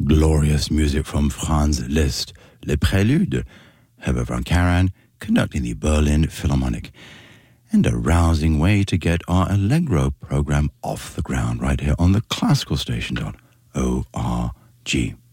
Glorious music from Franz Liszt, Le Prélude, Herbert von Karajan conducting the Berlin Philharmonic, and a rousing way to get our Allegro program off the ground right here on the classicalstation.org.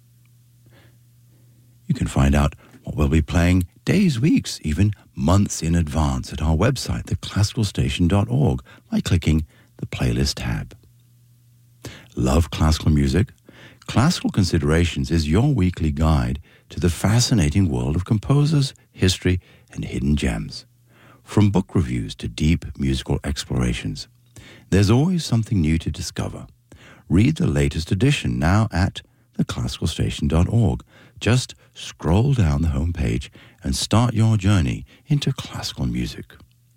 You can find out what we'll be playing days, weeks, even months in advance at our website, theclassicalstation.org, by clicking the playlist tab. Love classical music? Classical Considerations is your weekly guide to the fascinating world of composers, history, and hidden gems. From book reviews to deep musical explorations, there's always something new to discover. Read the latest edition now at theclassicalstation.org. Just scroll down the homepage and start your journey into classical music.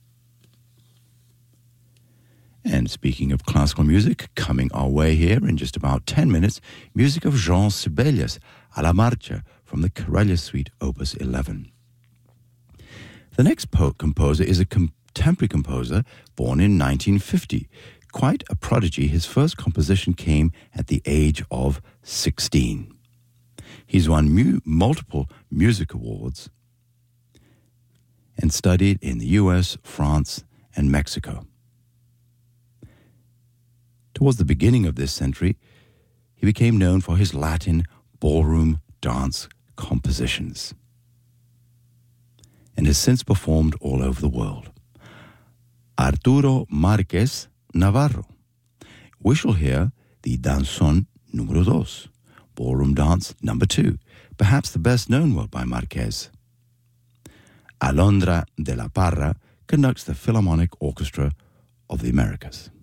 And speaking of classical music, coming our way here in just about 10 minutes, music of Jean Sibelius, à la marcha, from the Karelia Suite, Opus 11. The next composer is a contemporary composer born in 1950. Quite a prodigy, his first composition came at the age of 16. He's won multiple music awards and studied in the US, France, and Mexico. Towards the beginning of this century, he became known for his Latin ballroom dance compositions and has since performed all over the world. Arturo Márquez Navarro. We shall hear the Danzón número 2, ballroom dance number 2, perhaps the best known work by Márquez. Alondra de la Parra conducts the Philharmonic Orchestra of the Americas.